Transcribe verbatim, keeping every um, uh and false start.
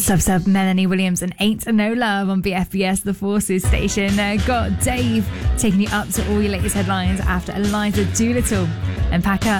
Sub Sub, Melanie Williams and Ain't No Love on B F B S, the Forces station. Uh, got Dave taking you up to all your latest headlines after Eliza Doolittle. And pack up.